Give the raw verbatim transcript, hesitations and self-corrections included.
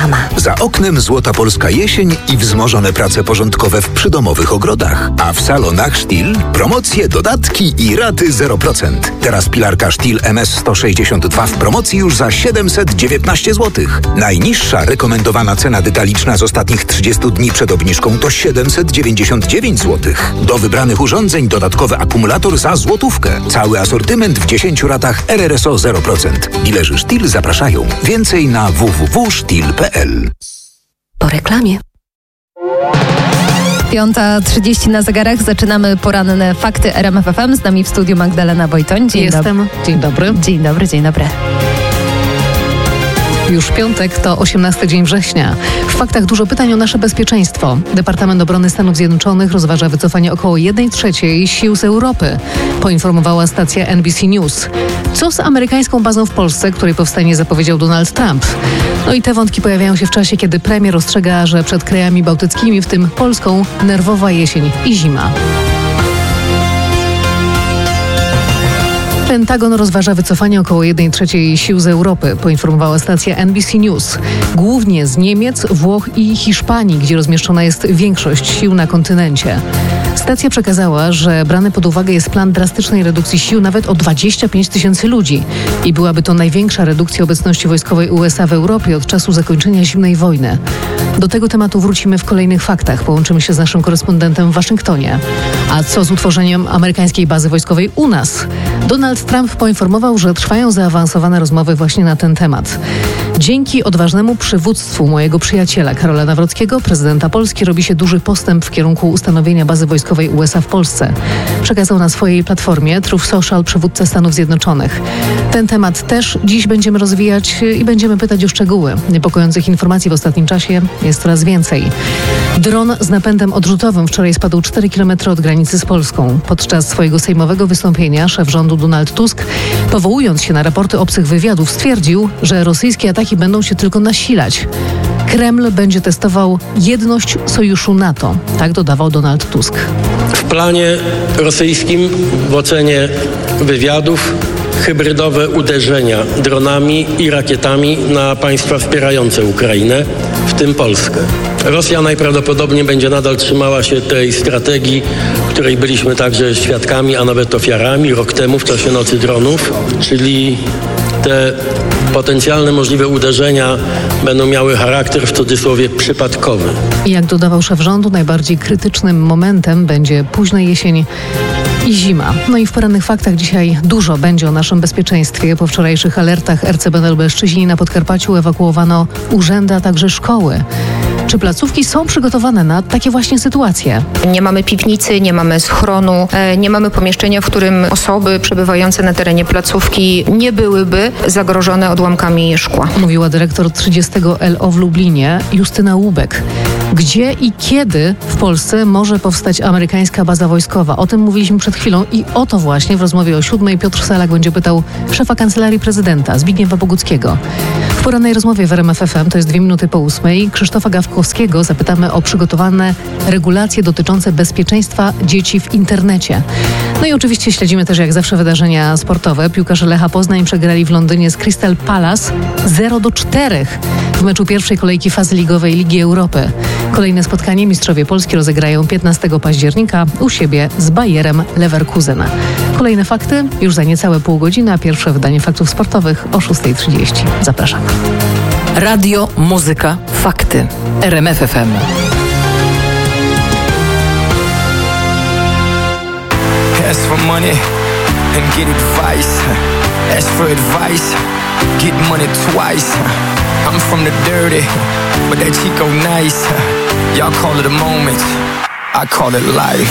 mama. Za oknem złota polska jesień i wzmożone prace porządkowe w przydomowych ogrodach. A w salonach Stihl promocje, dodatki i raty zero procent. Teraz pilarka Stihl M S sto sześćdziesiąt dwa w promocji już za siedemset dziewiętnaście złotych. Najniższa rekomendowana cena detaliczna z ostatnich trzydziestu dni przed obniżką to siedemset dziewięćdziesiąt dziewięć złotych. Do wybranych urządzeń dodatkowy akumulator za złotówkę. Cały asortyment w dziesięciu ratach R R S O zero procent. Dilerzy Stihl zapraszają. Więcej na w w w kropka stihl kropka p l. Po reklamie. piąta trzydzieści na zegarach. Zaczynamy poranne fakty R M F F M. Z nami w studiu Magdalena Wojtoń. Dzień Jestem. Dob- Dzień dobry. Dzień dobry, dzień dobry. Już piątek to osiemnasty dzień września. W faktach dużo pytań o nasze bezpieczeństwo. Departament Obrony Stanów Zjednoczonych rozważa wycofanie około jednej trzeciej sił z Europy, poinformowała stacja N B C News. Co z amerykańską bazą w Polsce, której powstanie zapowiedział Donald Trump? No i te wątki pojawiają się w czasie, kiedy premier ostrzega, że przed krajami bałtyckimi, w tym Polską, nerwowa jesień i zima. Pentagon rozważa wycofanie około jednej trzeciej sił z Europy, poinformowała stacja N B C News. Głównie z Niemiec, Włoch i Hiszpanii, gdzie rozmieszczona jest większość sił na kontynencie. Stacja przekazała, że brany pod uwagę jest plan drastycznej redukcji sił nawet o dwadzieścia pięć tysięcy ludzi i byłaby to największa redukcja obecności wojskowej U S A w Europie od czasu zakończenia zimnej wojny. Do tego tematu wrócimy w kolejnych faktach. Połączymy się z naszym korespondentem w Waszyngtonie. A co z utworzeniem amerykańskiej bazy wojskowej u nas? Donald Trump poinformował, że trwają zaawansowane rozmowy właśnie na ten temat. Dzięki odważnemu przywództwu mojego przyjaciela Karola Nawrockiego, prezydenta Polski, robi się duży postęp w kierunku ustanowienia bazy wojskowej U S A w Polsce. Przekazał na swojej platformie Truth Social przywódca Stanów Zjednoczonych. Ten temat też dziś będziemy rozwijać i będziemy pytać o szczegóły. Niepokojących informacji w ostatnim czasie jest coraz więcej. Dron z napędem odrzutowym wczoraj spadł cztery kilometry od granicy z Polską. Podczas swojego sejmowego wystąpienia szef rządu Donald Tusk, powołując się na raporty obcych wywiadów, stwierdził, że rosyjskie ataki będą się tylko nasilać. Kreml będzie testował jedność sojuszu NATO. Tak dodawał Donald Tusk. W planie rosyjskim, w ocenie wywiadów, hybrydowe uderzenia dronami i rakietami na państwa wspierające Ukrainę, w tym Polskę. Rosja najprawdopodobniej będzie nadal trzymała się tej strategii, której byliśmy także świadkami, a nawet ofiarami rok temu w czasie Nocy Dronów, czyli te potencjalne możliwe uderzenia będą miały charakter w cudzysłowie przypadkowy. Jak dodawał szef rządu, najbardziej krytycznym momentem będzie późna jesień i zima. No i w porannych faktach dzisiaj dużo będzie o naszym bezpieczeństwie. Po wczorajszych alertach R C B na Lubelszczyźnie i na Podkarpaciu ewakuowano urzędy, a także szkoły. Czy placówki są przygotowane na takie właśnie sytuacje? Nie mamy piwnicy, nie mamy schronu, nie mamy pomieszczenia, w którym osoby przebywające na terenie placówki nie byłyby zagrożone odłamkami szkła. Mówiła dyrektor trzydziestego L O w Lublinie Justyna Łubek. Gdzie i kiedy w Polsce może powstać amerykańska baza wojskowa? O tym mówiliśmy przed chwilą i o to właśnie w rozmowie o siódmej Piotr Salak będzie pytał szefa Kancelarii Prezydenta Zbigniewa Boguckiego. W porannej rozmowie w R M F F M, to jest dwie minuty po ósmej, Krzysztofa Gawkowskiego zapytamy o przygotowane regulacje dotyczące bezpieczeństwa dzieci w internecie. No i oczywiście śledzimy też jak zawsze wydarzenia sportowe. Piłkarze Lecha Poznań przegrali w Londynie z Crystal Palace zero do czterech w meczu pierwszej kolejki fazy ligowej Ligi Europy. Kolejne spotkanie mistrzowie Polski rozegrają piętnastego października u siebie z Bayerem Leverkusen. Kolejne fakty już za niecałe pół godziny, a pierwsze wydanie faktów sportowych o szósta trzydzieści. Zapraszam. Radio, muzyka, fakty. R M F F M. Ask for money and get advice. Ask for advice, get money twice. I'm from the dirty, but that Chico nice. Y'all call it a moment, I call it life.